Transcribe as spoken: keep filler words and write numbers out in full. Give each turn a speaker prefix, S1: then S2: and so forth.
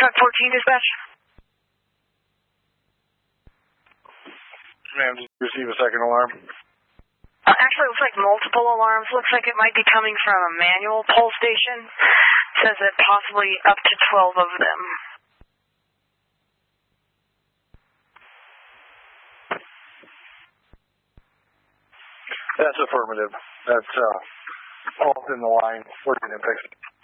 S1: Truck fourteen dispatch.
S2: Ma'am, did you receive a second alarm?
S1: Uh, actually, it looks like multiple alarms. Looks like it might be coming from a manual pull station. Says that possibly up to twelve of them.
S2: That's affirmative. That's uh, all in the line. We're going to fix it.